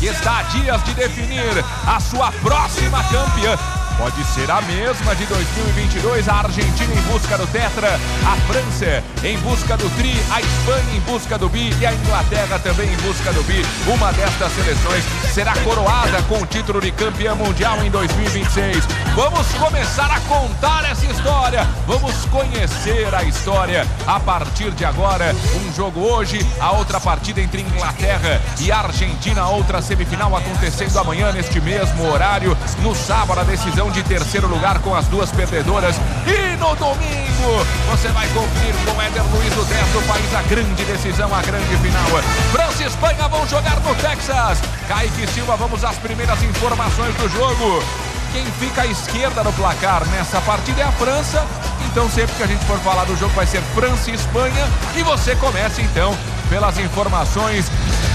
que está a dias de definir a sua próxima campeã. Pode ser a mesma de 2022, a Argentina em busca do Tetra, a França em busca do Tri, a Espanha em busca do Bi e a Inglaterra também em busca do Bi. Uma destas seleções será coroada com o título de campeã mundial em 2026. Vamos começar a contar essa história, vamos conhecer a história a partir de agora. Um jogo hoje, a outra partida entre Inglaterra e Argentina, a outra semifinal acontecendo amanhã neste mesmo horário. No sábado, a decisão de terceiro lugar com as duas perdedoras. E no domingo você vai conferir com Éder Luiz do 10 do país a grande decisão, a grande final. França e Espanha vão jogar no Texas. Kaique Silva, vamos às primeiras informações do jogo. Quem fica à esquerda no placar nessa partida é a França. Então sempre que a gente for falar do jogo vai ser França e Espanha. E você começa então pelas informações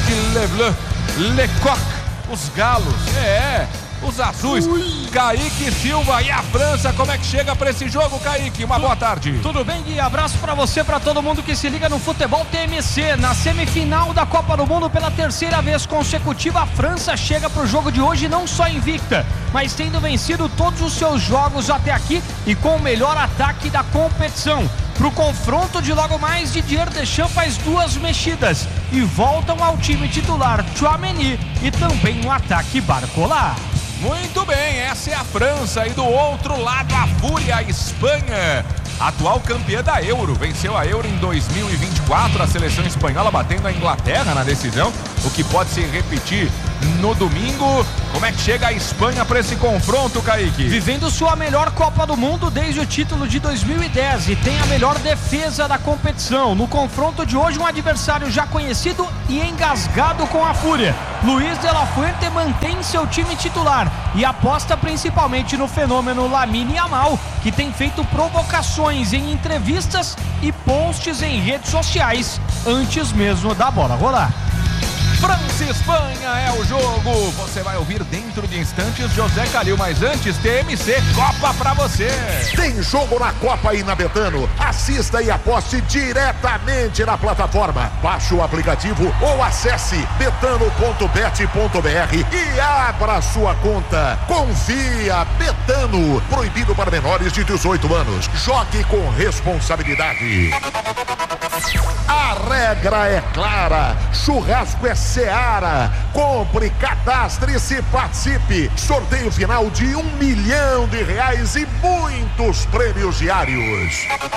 de Lecoq, os galos. Os azuis. Kaique Silva e a França, como é que chega pra esse jogo, Kaique? Uma boa tarde. Tudo bem, Gui? Abraço pra você, pra todo mundo que se liga no Futebol TMC. Na semifinal da Copa do Mundo, pela terceira vez consecutiva, a França chega pro jogo de hoje não só invicta, mas tendo vencido todos os seus jogos até aqui e com o melhor ataque da competição. Pro confronto de logo mais, Didier Deschamps faz duas mexidas e voltam ao time titular Tchouaméni e também no ataque Barcola. Muito bem, essa é a França e do outro lado a Fúria, a Espanha, atual campeã da Euro, venceu a Euro em 2024, a seleção espanhola batendo a Inglaterra na decisão, o que pode se repetir no domingo. Como é que chega a Espanha para esse confronto, Kaique? Vivendo sua melhor Copa do Mundo desde o título de 2010 e tem a melhor defesa da competição. No confronto de hoje, um adversário já conhecido e engasgado com a Fúria. Luis de la Fuente mantém seu time titular e aposta principalmente no fenômeno Lamine Yamal, que tem feito provocações em entrevistas e posts em redes sociais antes mesmo da bola rolar. França e Espanha é o jogo. Você vai ouvir dentro de instantes José Calil, mas antes TMC Copa pra você. Tem jogo na Copa aí na Betano. Assista e aposte diretamente na plataforma. Baixe o aplicativo ou acesse betano.bet.br e abra sua conta. Confia, Betano. Proibido para menores de 18 anos. Jogue com responsabilidade. A regra é clara. Churrasco é Seara. Compre, cadastre-se e participe. Sorteio final de R$1 milhão e muitos prêmios diários.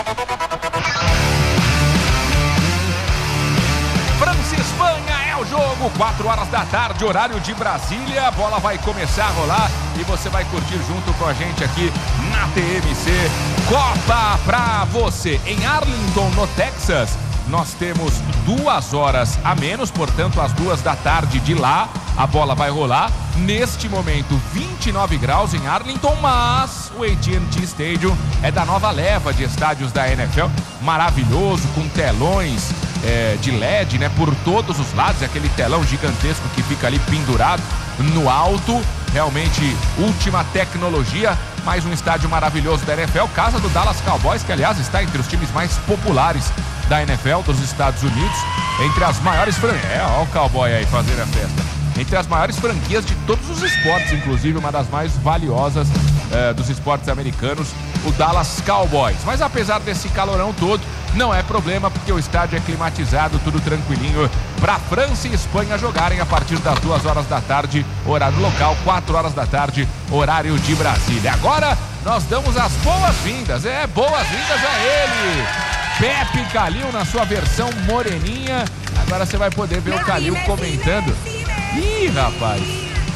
França e Espanha é o jogo, 4 horas da tarde, horário de Brasília. A bola vai começar a rolar e você vai curtir junto com a gente aqui na TMC Copa pra você. Em Arlington, no Texas, nós temos 2 horas a menos, portanto às 2 da tarde de lá a bola vai rolar. Neste momento 29 graus em Arlington, mas o AT&T Stadium é da nova leva de estádios da NFL, maravilhoso, com telões de LED, né, por todos os lados, aquele telão gigantesco que fica ali pendurado no alto, realmente última tecnologia. Mais um estádio maravilhoso da NFL, casa do Dallas Cowboys, que aliás está entre os times mais populares da NFL dos Estados Unidos, entre as maiores franquias, olha o Cowboy aí fazendo a festa, entre as maiores franquias de todos os esportes, inclusive uma das mais valiosas dos esportes americanos, o Dallas Cowboys. Mas apesar desse calorão todo, não é problema, porque o estádio é climatizado, tudo tranquilinho para França e Espanha jogarem a partir das 2 horas da tarde, horário local, 4 horas da tarde, horário de Brasília. Agora nós damos as boas-vindas, boas-vindas a ele, Pepe Calil na sua versão moreninha. Agora você vai poder ver o Calil comentando. Ih, rapaz,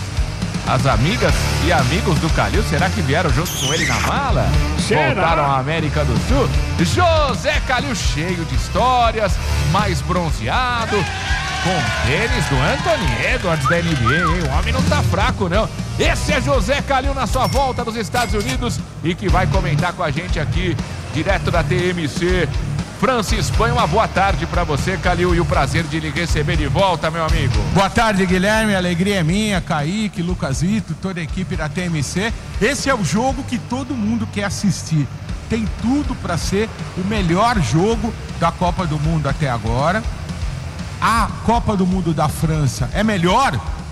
as amigas e amigos do Calil, será que vieram junto com ele na mala? Será? Voltaram à América do Sul. José Calil cheio de histórias, mais bronzeado, com tênis do Anthony Edwards da NBA, hein? O homem não tá fraco, não. Esse é José Calil na sua volta dos Estados Unidos e que vai comentar com a gente aqui, direto da TMC França e Espanha. Uma boa tarde para você, Calil, e o prazer de lhe receber de volta, meu amigo. Boa tarde, Guilherme, a alegria é minha, Kaique, Lucasito, toda a equipe da TMC. Esse é o jogo que todo mundo quer assistir. Tem tudo para ser o melhor jogo da Copa do Mundo até agora. A Copa do Mundo da França é melhor?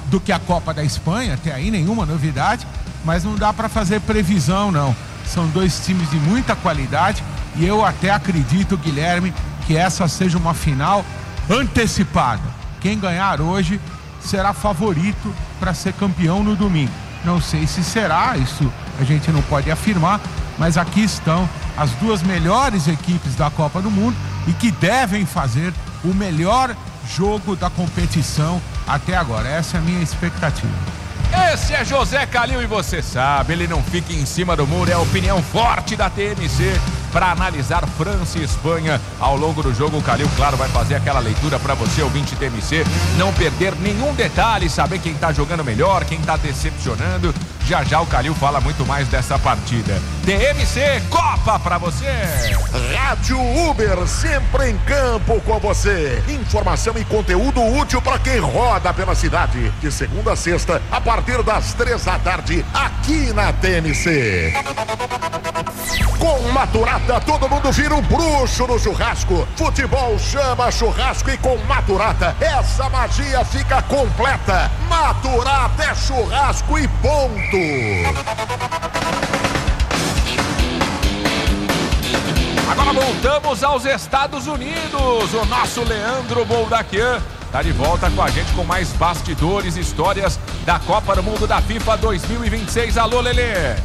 do que a Copa da Espanha, até aí nenhuma novidade, mas não dá para fazer previsão, não. São dois times de muita qualidade e eu até acredito, Guilherme, que essa seja uma final antecipada. Quem ganhar hoje será favorito para ser campeão no domingo. Não sei se será, isso a gente não pode afirmar, mas aqui estão as duas melhores equipes da Copa do Mundo e que devem fazer o melhor jogo da competição até agora. Essa é a minha expectativa. Esse é José Calil e você sabe, ele não fica em cima do muro, é a opinião forte da TMC para analisar França e Espanha ao longo do jogo. O Calil, claro, vai fazer aquela leitura para você, ouvinte TMC, não perder nenhum detalhe, saber quem tá jogando melhor, quem tá decepcionando. Já já o Calil fala muito mais dessa partida. TMC Copa pra você. Rádio Uber, sempre em campo com você. Informação e conteúdo útil para quem roda pela cidade. De segunda a sexta, a partir das 3 da tarde, aqui na TMC. Com Maturata, todo mundo vira um bruxo no churrasco. Futebol chama churrasco e com Maturata, essa magia fica completa. Maturata é churrasco e ponto. Agora voltamos aos Estados Unidos. O nosso Leandro Boldaquian tá de volta com a gente com mais bastidores, histórias da Copa do Mundo da FIFA 2026. Alô, Lelê!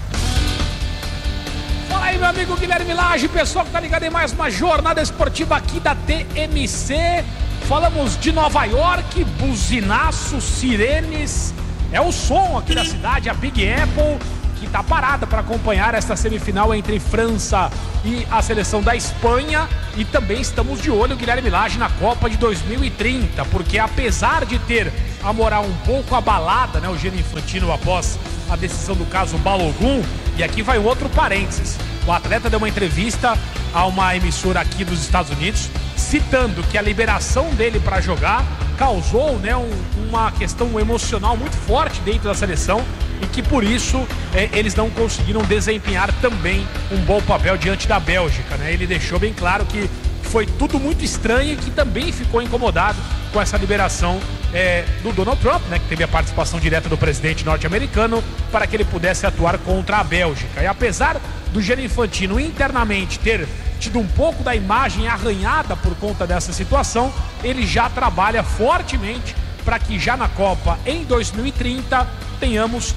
Fala aí, meu amigo Guilherme Lage, pessoal que tá ligado em mais uma jornada esportiva aqui da TMC. Falamos de Nova York, buzinaços, sirenes. É o som aqui da cidade, a Big Apple, que tá parada para acompanhar esta semifinal entre França e a seleção da Espanha. E também estamos de olho, Guilherme Lage, na Copa de 2030, porque apesar de ter a moral um pouco abalada, né, o Gianni Infantino após a decisão do caso Balogun, e aqui vai outro parênteses. O atleta deu uma entrevista a uma emissora aqui dos Estados Unidos, citando que a liberação dele para jogar causou, né, uma questão emocional muito forte dentro da seleção e que por isso eles não conseguiram desempenhar também um bom papel diante da Bélgica, né? Ele deixou bem claro que foi tudo muito estranho e que também ficou incomodado com essa liberação do Donald Trump, né, que teve a participação direta do presidente norte-americano para que ele pudesse atuar contra a Bélgica. E apesar do Gianni Infantino internamente ter tido um pouco da imagem arranhada por conta dessa situação, ele já trabalha fortemente para que já na Copa em 2030 tenhamos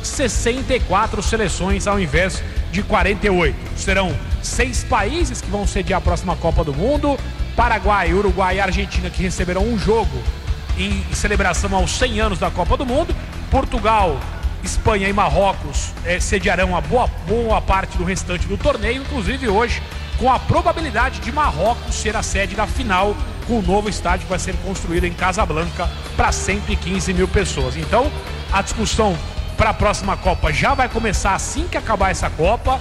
64 seleções ao invés de 48. Serão 6 países que vão sediar a próxima Copa do Mundo: Paraguai, Uruguai e Argentina, que receberão um jogo em celebração aos 100 anos da Copa do Mundo. Portugal, Espanha e Marrocos sediarão a boa parte do restante do torneio, inclusive hoje com a probabilidade de Marrocos ser a sede da final, com o novo estádio que vai ser construído em Casablanca para 115 mil pessoas. Então, a discussão para a próxima Copa já vai começar assim que acabar essa Copa.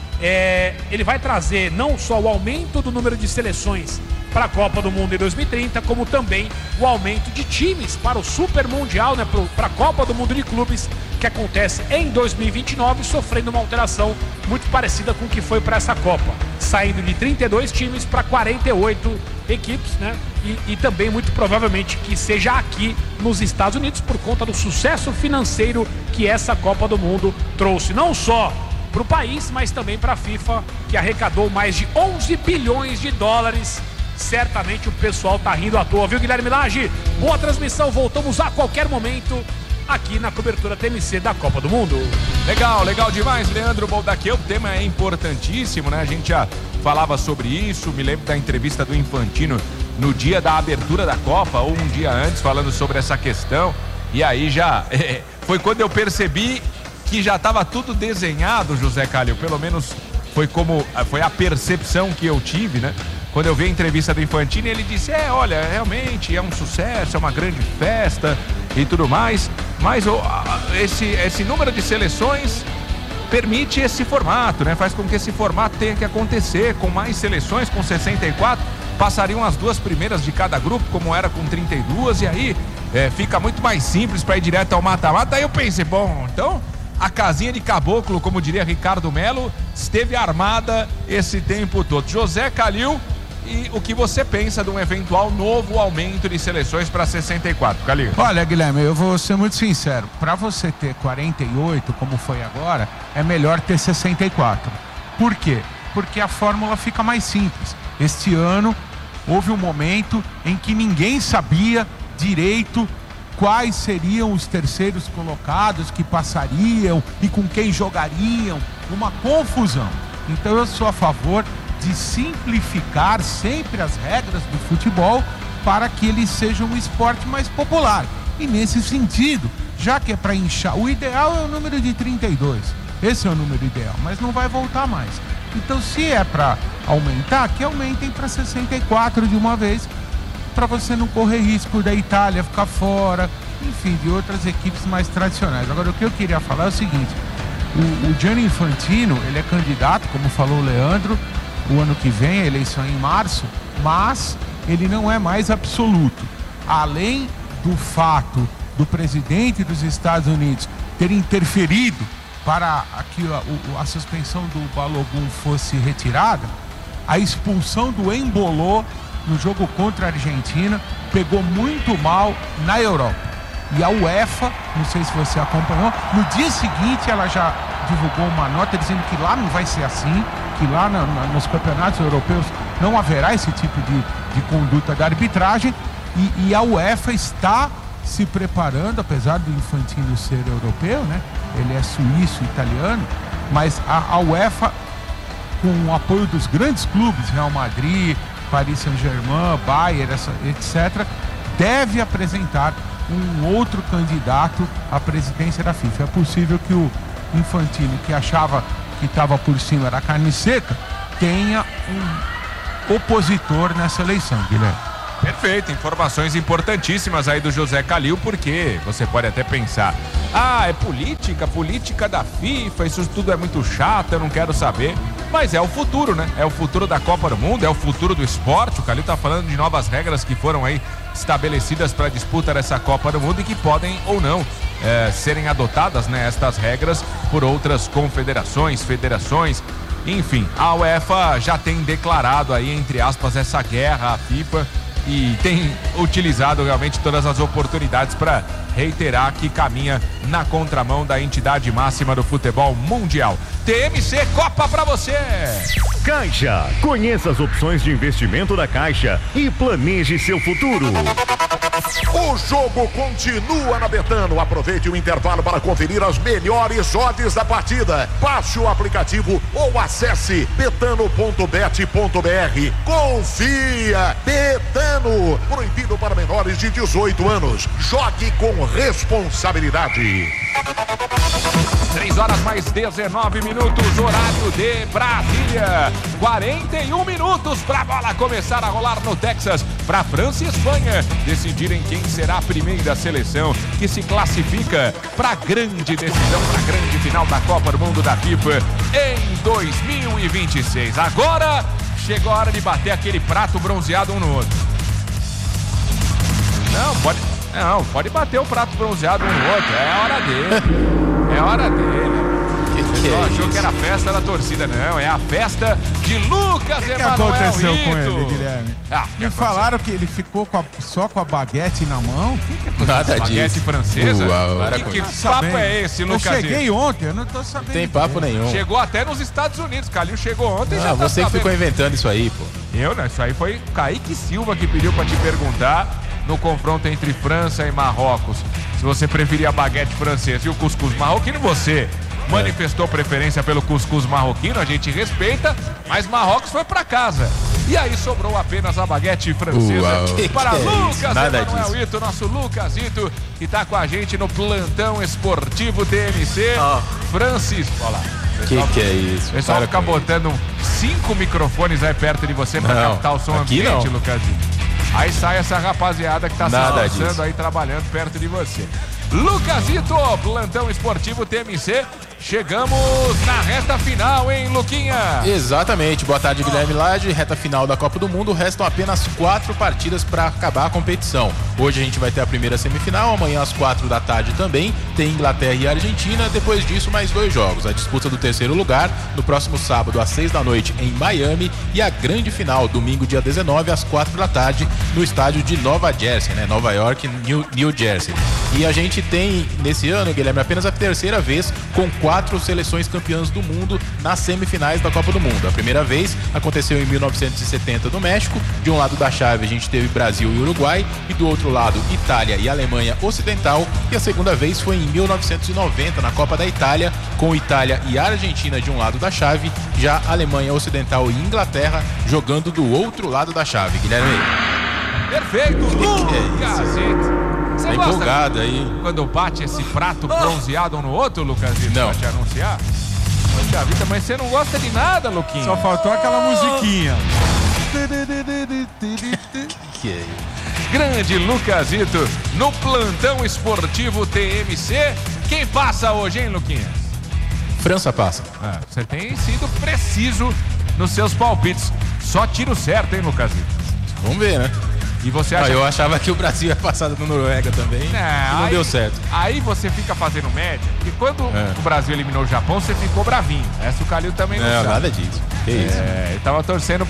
Ele vai trazer não só o aumento do número de seleções para a Copa do Mundo em 2030, como também o aumento de times para o Super Mundial, né, para a Copa do Mundo de Clubes, que acontece em 2029, sofrendo uma alteração muito parecida com o que foi para essa Copa, saindo de 32 times para 48 equipes, né? E também muito provavelmente que seja aqui nos Estados Unidos, por conta do sucesso financeiro que essa Copa do Mundo trouxe, não só para o país, mas também para a FIFA, que arrecadou mais de 11 bilhões de dólares. Certamente o pessoal tá rindo à toa, viu, Guilherme Lage? Boa transmissão, voltamos a qualquer momento aqui na cobertura TMC da Copa do Mundo. Legal demais, Leandro Boldaquian. O tema é importantíssimo, né? A gente já falava sobre isso, me lembro da entrevista do Infantino no dia da abertura da Copa, ou um dia antes, falando sobre essa questão. E aí já foi quando eu percebi que já estava tudo desenhado, José Calil. Pelo menos foi a percepção que eu tive, né? Quando eu vi a entrevista do Infantino, ele disse, olha, realmente é um sucesso, é uma grande festa e tudo mais, mas esse número de seleções permite esse formato, né? Faz com que esse formato tenha que acontecer, com mais seleções, com 64, passariam as 2 primeiras de cada grupo, como era com 32, e aí fica muito mais simples para ir direto ao mata-mata. Aí eu pensei, bom, então a casinha de caboclo, como diria Ricardo Melo, esteve armada esse tempo todo. José Calil e o que você pensa de um eventual novo aumento de seleções para 64, Calil? Olha, Guilherme, eu vou ser muito sincero. Para você ter 48, como foi agora, é melhor ter 64. Por quê? Porque a fórmula fica mais simples. Este ano houve um momento em que ninguém sabia direito quais seriam os terceiros colocados que passariam e com quem jogariam. Uma confusão. Então eu sou a favor de simplificar sempre as regras do futebol para que ele seja um esporte mais popular. E nesse sentido, já que é para inchar, o ideal é o número de 32. Esse é o número ideal, mas não vai voltar mais. Então, se é para aumentar, que aumentem para 64 de uma vez, para você não correr risco da Itália ficar fora, enfim, de outras equipes mais tradicionais. Agora, o que eu queria falar é o seguinte: o Gianni Infantino, ele é candidato, como falou o Leandro, o ano que vem, a eleição é em março, mas ele não é mais absoluto. Além do fato do presidente dos Estados Unidos ter interferido para que a suspensão do Balogun fosse retirada, a expulsão do Embolô no jogo contra a Argentina pegou muito mal na Europa. E a UEFA, não sei se você acompanhou, no dia seguinte ela já divulgou uma nota dizendo que lá não vai ser assim, que lá nos campeonatos europeus não haverá esse tipo de conduta da arbitragem, e a UEFA está se preparando, apesar do Infantino ser europeu, né? Ele é suíço-italiano, mas a UEFA, com o apoio dos grandes clubes, Real Madrid, Paris Saint-Germain, Bayern, etc., deve apresentar um outro candidato à presidência da FIFA. É possível que o Infantino, que achava que estava por cima da carne seca, tenha um opositor nessa eleição, Guilherme. Perfeito, informações importantíssimas aí do José Calil, porque você pode até pensar, é política da FIFA, isso tudo é muito chato, eu não quero saber. Mas é o futuro, né? É o futuro da Copa do Mundo, é o futuro do esporte. O Calil tá falando de novas regras que foram aí estabelecidas para a disputa dessa Copa do Mundo e que podem ou não serem adotadas, né, estas regras por outras confederações, federações. Enfim, a UEFA já tem declarado aí, entre aspas, essa guerra à FIFA e tem utilizado realmente todas as oportunidades para reiterar que caminha na contramão da entidade máxima do futebol mundial. TMC Copa pra você! Caixa, conheça as opções de investimento da Caixa e planeje seu futuro. O jogo continua na Betano. Aproveite o intervalo para conferir as melhores odds da partida. Baixe o aplicativo ou acesse betano.bet.br. Confia! Betano. Proibido para menores de 18 anos. Jogue com responsabilidade. 3 horas mais 19 minutos, horário de Brasília. 41 minutos para a bola começar a rolar no Texas, para França e Espanha decidirem quem será a primeira seleção que se classifica para a grande decisão, para a grande final da Copa do Mundo da FIFA em 2026. Agora chegou a hora de bater aquele prato bronzeado um no outro. Não, pode bater o prato bronzeado um no outro. É a hora dele. É a hora dele. Achou que era a festa da torcida. Não, é a festa de Lucas Emanuel. O que aconteceu Rito com ele, Guilherme? Me falaram que ele ficou só com a baguete na mão. Nada disso. Baguete francesa? Que papo é esse, Lucas? Eu cheguei ontem, eu não tô sabendo. Não tem papo nenhum. Chegou até nos Estados Unidos. Calil chegou ontem. Ah, você que ficou inventando isso aí, pô. Eu, né? Isso aí foi Kaique Silva que pediu pra te perguntar no confronto entre França e Marrocos. Se você preferia a baguete francesa e o cuscuz marroquino, você manifestou preferência pelo cuscuz marroquino, a gente respeita, mas Marrocos foi pra casa. E aí sobrou apenas a baguete francesa para Lucas Emanuel Ito, nosso Lucasito, que tá com a gente no plantão esportivo TMC. Francis, olha lá. Que é isso? O pessoal fica botando 5 microfones aí perto de você pra captar o som ambiente, Lucasito. Aí sai essa rapaziada que tá se esforçando aí, trabalhando perto de você. Lucasito, plantão esportivo TMC. chegamos na reta final, hein, Luquinha? Exatamente. Boa tarde, Guilherme Lage. Reta final da Copa do Mundo. Restam apenas 4 partidas para acabar a competição. Hoje a gente vai ter a primeira semifinal. Amanhã às 4 da tarde também tem Inglaterra e Argentina. Depois disso, mais 2 jogos. A disputa do terceiro lugar no próximo sábado às 6 da noite em Miami. E a grande final, domingo, dia 19, às 4 da tarde, no estádio de Nova Jersey, né? Nova York, New Jersey. E a gente tem, nesse ano, Guilherme, apenas a terceira vez com 4 seleções campeãs do mundo nas semifinais da Copa do Mundo. A primeira vez aconteceu em 1970 no México. De um lado da chave a gente teve Brasil e Uruguai e do outro lado Itália e Alemanha Ocidental. E a segunda vez foi em 1990 na Copa da Itália, com Itália e Argentina de um lado da chave, já Alemanha Ocidental e Inglaterra jogando do outro lado da chave. Guilherme. Perfeito, Lucasito. Você Tá empolgado aí. Quando bate esse prato bronzeado um no outro, Lucasito, não, pra te anunciar? Poxa vida, mas você não gosta de nada, Luquinha. Só faltou aquela musiquinha. Que é isso? Grande Lucasito no plantão esportivo TMC. Quem passa hoje, hein, Luquinha? França passa. Você tem sido preciso nos seus palpites. Só tiro certo, hein, Lucasito? Vamos ver, né? E você acha... Eu achava que o Brasil ia passar no Noruega também. E não deu certo. Aí você fica fazendo média. E quando o Brasil eliminou o Japão, você ficou bravinho. Essa o Calil também não sabe. Nada disso. Que isso? Ele tava torcendo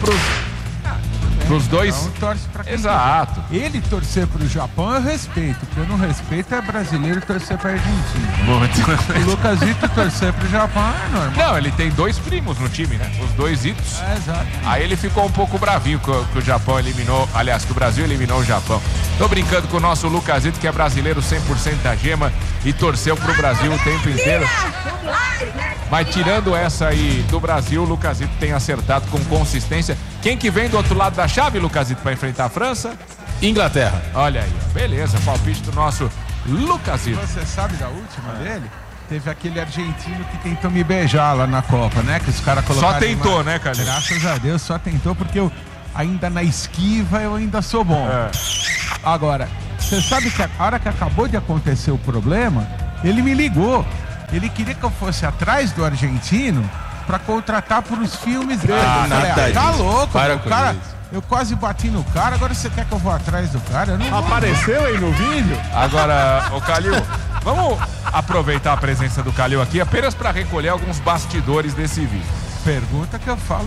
pros dois. Não torce pra quem Exato. quiser. Ele torcer pro Japão eu respeito. O que eu não respeito é brasileiro torcer pra Argentina. O Lucasito torcer pro Japão é normal. Não, ele tem 2 primos no time, né? Os 2 itos. Exato. Aí ele ficou um pouco bravinho que o Japão eliminou. Aliás, que o Brasil eliminou o Japão. Tô brincando com o nosso Lucasito, que é brasileiro 100% da gema e torceu pro Brasil o tempo inteiro. Mas tirando essa aí do Brasil, o Lucasito tem acertado com consistência. Quem que vem do outro lado da chave, Lucasito, para enfrentar a França? Inglaterra. Olha aí, ó. Beleza, palpite do nosso Lucasito. Você sabe da última dele? Teve aquele argentino que tentou me beijar lá na Copa, né? Que os caras colocaram... Só tentou, né, Calil? Graças a Deus, só tentou, porque eu ainda na esquiva eu ainda sou bom. Agora, você sabe que a hora que acabou de acontecer o problema, ele me ligou. Ele queria que eu fosse atrás do argentino pra contratar pros filmes dele. Tá louco, para o cara. isso. Eu quase bati no cara, agora você quer que eu vou atrás do cara? Eu não Apareceu aí no vídeo? Agora, ô Calil, vamos aproveitar a presença do Calil aqui apenas para recolher alguns bastidores desse vídeo. Pergunta que eu falo.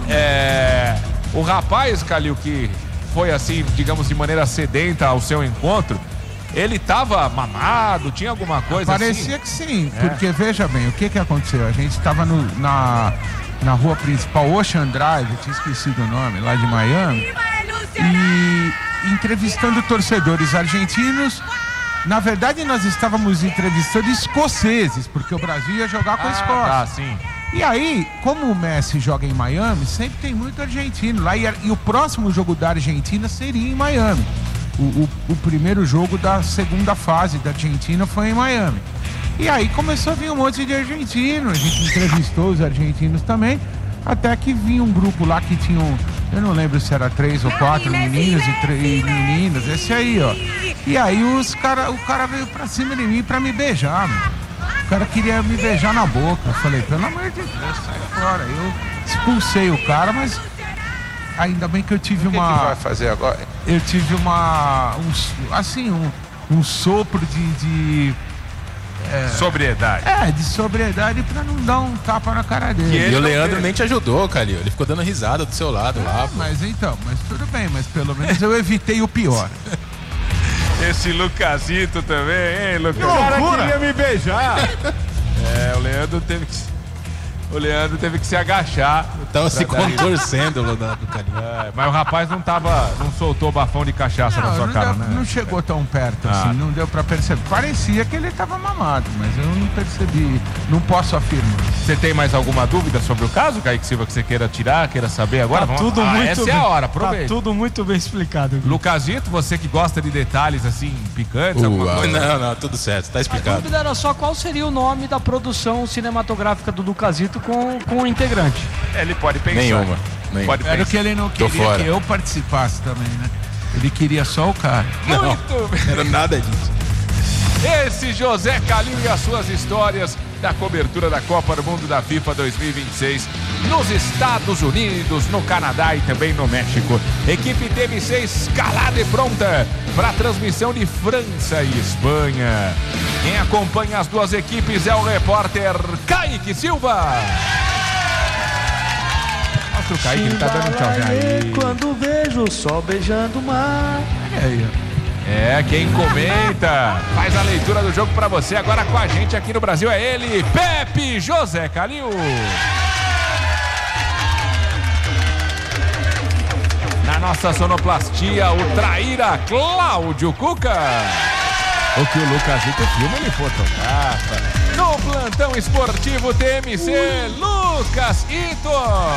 O rapaz, Calil, que foi assim, digamos, de maneira sedenta ao seu encontro, ele tava mamado, tinha alguma coisa Parecia assim? que sim, porque veja bem, o que aconteceu? A gente estava na rua principal, Ocean Drive, tinha esquecido o nome, lá de Miami, e entrevistando torcedores argentinos. Na verdade, nós estávamos entrevistando escoceses, porque o Brasil ia jogar com a Escócia. Tá, sim. E aí, como o Messi joga em Miami, sempre tem muito argentino lá, e o próximo jogo da Argentina seria em Miami. O primeiro jogo da segunda fase da Argentina foi em Miami. E aí começou a vir um monte de argentinos, a gente entrevistou os argentinos também, até que vinha um grupo lá que tinham, eu não lembro se era 3 ou 4 meninos e 3 meninas, esse aí, ó. E aí o cara veio pra cima de mim pra me beijar, meu. O cara queria me beijar na boca. Eu falei, pelo amor de Deus, sai fora. Eu expulsei o cara, mas ainda bem que eu tive uma... O que vai fazer agora? Eu tive um sopro de sobriedade. de sobriedade pra não dar um tapa na cara dele. E o Leandro nem te ajudou, Calil. Ele ficou dando risada do seu lado lá. Mas tudo bem, mas pelo menos eu evitei o pior. Esse Lucasito também, hein, Lucas? O cara queria me beijar. O Leandro teve que se agachar. Tava se contorcendo do Calil. Mas o rapaz não soltou bafão de cachaça na sua cara, né? Não chegou tão perto assim, não deu pra perceber. Parecia que ele tava mamado, mas eu não percebi, não posso afirmar. Você tem mais alguma dúvida sobre o caso, Kaique Silva, que você queira tirar, queira saber agora? Tá tudo muito essa bem, é a hora, aproveita. Tá tudo muito bem explicado. Lucasito, você que gosta de detalhes assim, picantes, alguma coisa? Não, tudo certo, tá A explicado. dúvida era só qual seria o nome da produção cinematográfica do Lucasito com o integrante. Ele pode pensar. Nenhuma. Pode Era pensar. que ele não queria fora. que eu participasse também, né? Ele queria só o cara. Não, era nada disso. Esse José Calil e as suas histórias da cobertura da Copa do Mundo da FIFA 2026 nos Estados Unidos, no Canadá e também no México. Equipe TMC escalada e pronta para a transmissão de França e Espanha. Quem acompanha as duas equipes é o repórter Kaique Silva. Mostra o Kaique, ele tá dando um tchauzinho aí. Quando vejo o sol beijando o mar. Quem comenta, faz a leitura do jogo pra você. Agora com a gente aqui no Brasil é ele, Pepe José Calil. Na nossa sonoplastia, o traíra Cláudio Cuca. O que o Lucasito filma, ele fotografa. No plantão esportivo TMC, Lucas Ito.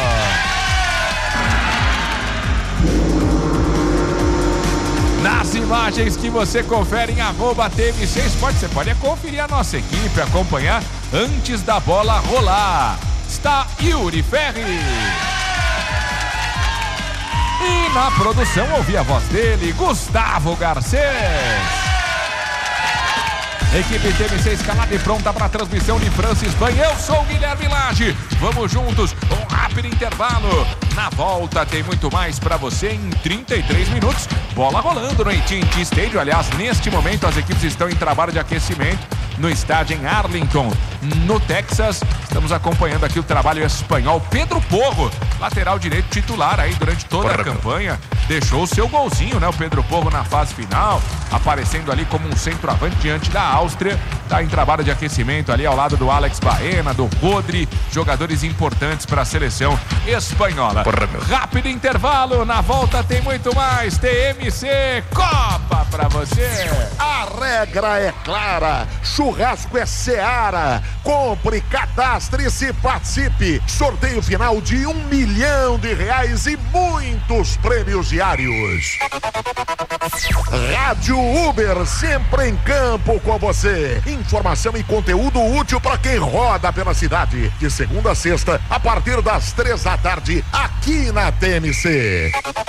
Nas imagens que você confere em @TMC Esporte, você pode conferir a nossa equipe, acompanhar antes da bola rolar. Está Yuri Ferri. E na produção, ouvi a voz dele, Gustavo Garcês. Equipe TMC escalada e pronta para a transmissão de França e Espanha. Eu sou o Guilherme Lage. Vamos juntos, um rápido intervalo. Na volta tem muito mais para você em 33 minutos. Bola rolando no AT&T Stadium. Aliás, neste momento as equipes estão em trabalho de aquecimento no estádio em Arlington, no Texas. Estamos acompanhando aqui o trabalho espanhol. Pedro Porro, lateral direito titular aí durante toda a campanha. Deixou o seu golzinho, né? O Pedro Porro na fase final, aparecendo ali como um centroavante diante da Áustria. Está em trabalho de aquecimento ali ao lado do Alex Baena, do Rodri, jogadores importantes para a seleção espanhola. Rápido intervalo, na volta tem muito mais. TMC Copa para você. A regra é clara, churrasco é Seara. Compre, cadastre-se e participe. Sorteio final de R$1 milhão e muitos prêmios diários. Rádio Uber, sempre em campo com você. Informação e conteúdo útil para quem roda pela cidade. De segunda a sexta, a partir das 3 da tarde, aqui na TMC.